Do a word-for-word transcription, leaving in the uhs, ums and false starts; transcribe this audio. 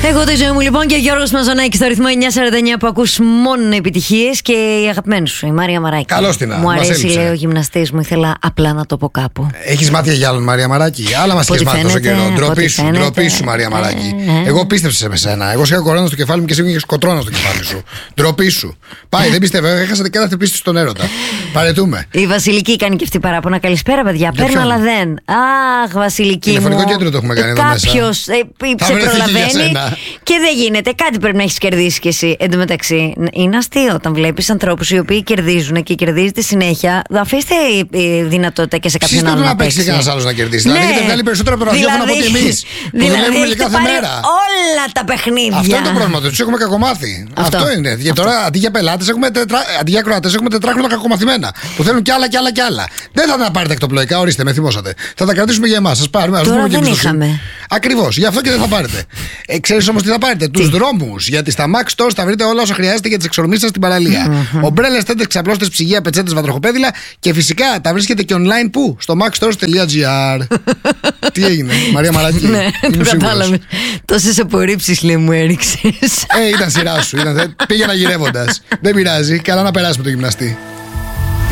Εγώ τη ζωή μου λοιπόν και ο Γιώργος Μαζονάκης στο ρυθμό εννιά σαράντα εννιά που ακούς μόνο επιτυχίες και η αγαπημένη σου, η Μάρια Μαράκη. Καλώς την. Μου αρέσει, λέει ο γυμναστής μου, ήθελα απλά να το πω κάπου. Έχεις μάτια για άλλον, Μαρία Μαράκη. Άλλα μας έχεις μάθει τόσο καιρό. Ντροπή σου, ντροπή σου, Μαρία Μαράκη. Ε, ε. Εγώ πίστεψα με σένα. Εγώ σε είχα κορώνα στο κεφάλι μου και εσύ είχες κοτρόνα στο κεφάλι σου. Ντροπή σου. Πάει, δεν πιστεύω. Έχασατε και κάθε πίστη στον έρωτα. Παρετούμε. Η Βασιλική κάνει και αυτή παράπονα. Καλησπέρα, παιδιά. Παίρνω, αλλά δεν. Αχ, Βασιλική. Τηλεφωνικό κέντρο το έχουμε κάνει εδώ μέσα. Κάποιος σε προλαβαίνει και δεν γίνεται. Κάτι πρέπει να έχεις κερδίσει κι εσύ. Εν τω μεταξύ, είναι αστείο όταν βλέπεις ανθρώπους οι οποίοι κερδίζουν και κερδίζετε συνέχεια. Αφήστε δυνατότητα και σε κάποιον άλλον να παίξει. Εσείς πρέπει να παίξει κανένας άλλος να κερδίσει. Δηλαδή έχετε βγάλει περισσότερο από το ραδιόφωνο από ότι εμείς. Που δουλεύουμε κάθε μέρα. Όλα τα παιχνίδια. Αυτό είναι το πρόβλημα. Τους έχουμε κακομάθει. Αυτό είναι. Και τώρα αντί για πελάτες, αντί για ακροατές, έχουμε τετράχρονα κακομαθημένα. Που θέλουν κι άλλα κι άλλα κι άλλα. Δεν θα τα πάρετε εκτοπλοϊκά, ορίστε, με θυμώσατε. Θα τα κρατήσουμε για εμάς. Σας πάρουμε. Τώρα δεν είχαμε. Ακριβώς. Γι' αυτό και δεν θα πάρετε. Ε, ξέρεις όμως τι θα πάρετε? Τους δρόμους. Γιατί στα Max Stores θα βρείτε όλα όσα χρειάζεται για τις εξορμήσεις στην παραλία. Mm-hmm. Ομπρέλες, τέντες, ξαπλώστες, ψυγεία, πετσέτες, βατροχοπέδιλα και φυσικά τα βρίσκετε και online πού? Στο maxstores τελεία gr. Τι έγινε, Μαρία Μαράκη? Ναι, το κατάλαβε. Τόσες απορρίψεις, λέει, μου έριξες. Ε, ήταν σειρά σου. Ήταν, πήγαινα γυρεύοντας. Δεν πειράζει. Καλά να περάσουμε το γυμναστή.